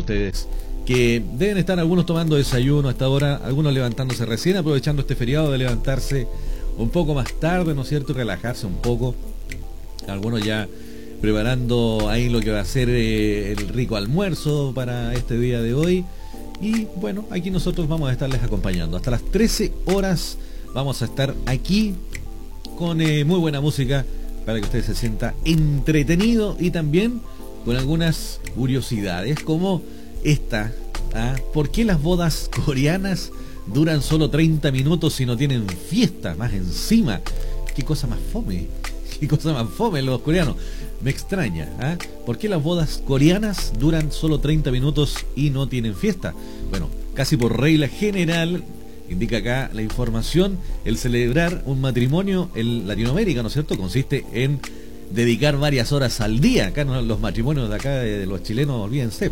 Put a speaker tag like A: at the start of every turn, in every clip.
A: ustedes que deben estar algunos tomando desayuno a esta hora, algunos levantándose recién, aprovechando este feriado de levantarse un poco más tarde, ¿no es cierto? Y relajarse un poco. Algunos ya preparando ahí lo que va a ser el rico almuerzo para este día de hoy. Y bueno, aquí nosotros vamos a estarles acompañando. Hasta las 13 horas vamos a estar aquí con muy buena música para que usted se sienta entretenido y también con algunas curiosidades como esta. ¿Por qué las bodas coreanas duran solo 30 minutos si no tienen fiesta? Más encima, qué cosa más fome. Qué cosa más fome los coreanos. Me extraña. ¿Por qué las bodas coreanas duran solo 30 minutos y no tienen fiesta? Bueno, casi por regla general, indica acá la información, el celebrar un matrimonio en Latinoamérica, ¿no es cierto?, consiste en dedicar varias horas al día. Acá los matrimonios de acá de los chilenos, olvídense,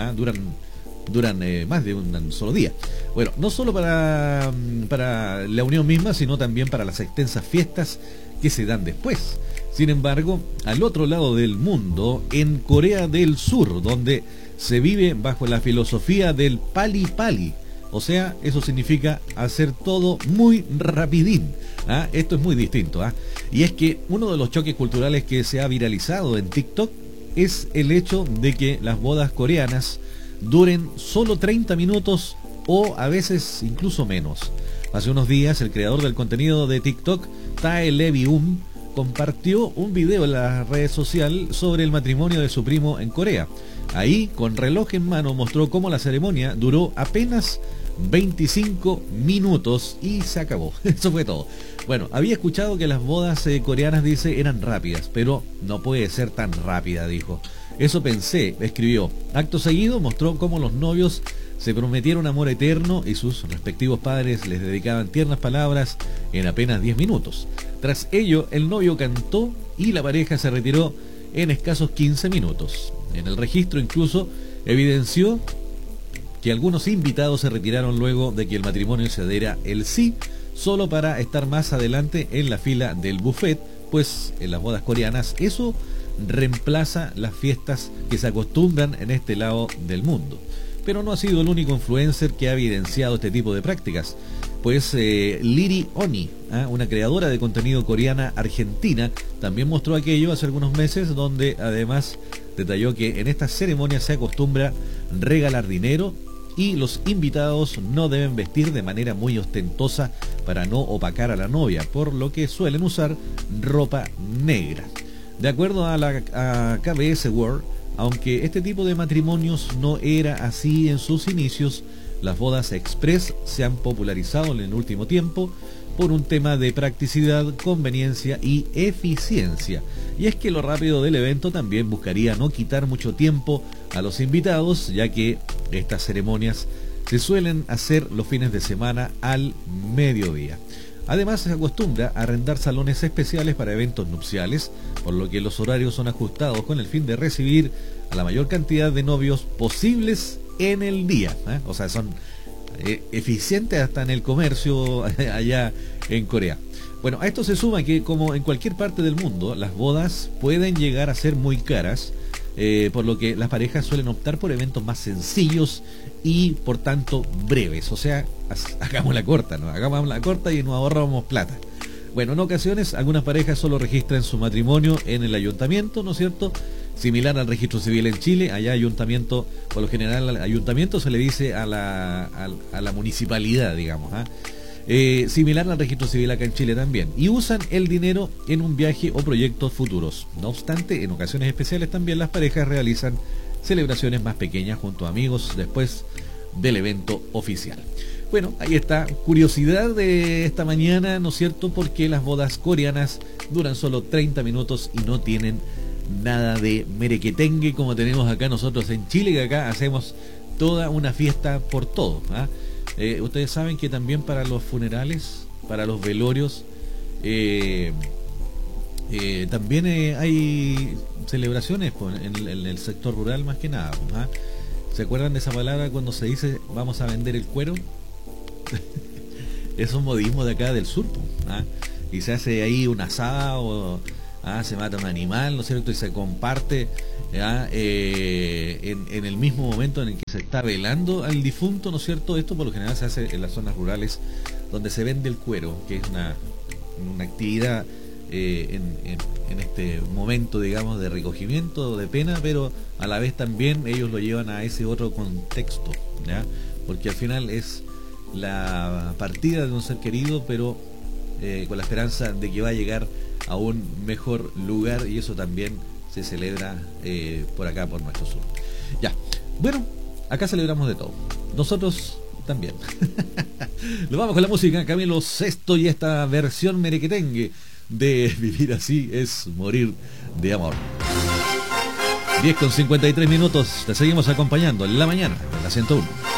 A: duran más de un solo día. Bueno, no solo para la unión misma, sino también para las extensas fiestas que se dan después. Sin embargo, al otro lado del mundo, en Corea del Sur, donde se vive bajo la filosofía del pali pali, o sea, eso significa hacer todo muy rapidín. Esto es muy distinto. Y es que uno de los choques culturales que se ha viralizado en TikTok es el hecho de que las bodas coreanas duren solo 30 minutos o a veces incluso menos. Hace unos días el creador del contenido de TikTok, Tae Levium, compartió un video en la red social sobre el matrimonio de su primo en Corea. Ahí, con reloj en mano, mostró cómo la ceremonia duró apenas 25 minutos y se acabó. Eso fue todo. Bueno, había escuchado que las bodas coreanas, dice, eran rápidas, pero no puede ser tan rápida, dijo. Eso pensé, escribió. Acto seguido mostró cómo los novios se prometieron amor eterno y sus respectivos padres les dedicaban tiernas palabras en apenas 10 minutos. Tras ello, el novio cantó y la pareja se retiró en escasos 15 minutos. En el registro incluso evidenció que algunos invitados se retiraron luego de que el matrimonio se diera el sí, solo para estar más adelante en la fila del buffet, pues en las bodas coreanas eso reemplaza las fiestas que se acostumbran en este lado del mundo. Pero no ha sido el único influencer que ha evidenciado este tipo de prácticas, pues Liri Oni, una creadora de contenido coreana argentina, también mostró aquello hace algunos meses, donde además detalló que en estas ceremonias se acostumbra regalar dinero y los invitados no deben vestir de manera muy ostentosa para no opacar a la novia, por lo que suelen usar ropa negra. De acuerdo a KBS World, aunque este tipo de matrimonios no era así en sus inicios, las bodas express se han popularizado en el último tiempo por un tema de practicidad, conveniencia y eficiencia. Y es que lo rápido del evento también buscaría no quitar mucho tiempo a los invitados, ya que estas ceremonias se suelen hacer los fines de semana al mediodía. Además, se acostumbra a arrendar salones especiales para eventos nupciales, por lo que los horarios son ajustados con el fin de recibir a la mayor cantidad de novios posibles en el día. O sea, son eficientes hasta en el comercio allá en Corea. Bueno, a esto se suma que, como en cualquier parte del mundo, las bodas pueden llegar a ser muy caras, por lo que las parejas suelen optar por eventos más sencillos y por tanto breves. O sea, hagámosla corta, ¿no? Hagámosla corta y nos ahorramos plata. Bueno, en ocasiones algunas parejas solo registran su matrimonio en el ayuntamiento, ¿no es cierto? Similar al registro civil en Chile. Allá ayuntamiento, por lo general al ayuntamiento se le dice a la municipalidad, digamos, similar al registro civil acá en Chile también, y usan el dinero en un viaje o proyectos futuros. No obstante, en ocasiones especiales también las parejas realizan celebraciones más pequeñas junto a amigos después del evento oficial. Bueno, ahí está, curiosidad de esta mañana, ¿no es cierto?, porque las bodas coreanas duran solo 30 minutos y no tienen nada de merequetengue como tenemos acá nosotros en Chile, que acá hacemos toda una fiesta por todo. Ustedes saben que también para los funerales, para los velorios, también hay celebraciones en el sector rural más que nada. ¿Se acuerdan de esa palabra cuando se dice vamos a vender el cuero? Es un modismo de acá del sur, y se hace ahí un asado se mata un animal, ¿no es cierto? Y se comparte en el mismo momento en el que se está velando al difunto, ¿no es cierto? Esto por lo general se hace en las zonas rurales donde se vende el cuero, que es una actividad en este momento, digamos, de recogimiento, de pena, pero a la vez también ellos lo llevan a ese otro contexto, ¿ya? Porque al final es la partida de un ser querido, pero con la esperanza de que va a llegar a un mejor lugar, y eso también se celebra por acá, por nuestro sur. Ya, bueno, acá celebramos de todo. Nosotros también. Nos vamos con la música, Camilo Sesto, y esta versión merequetengue de Vivir así es morir de amor. 10:53 minutos, te seguimos acompañando en la mañana, en la 101.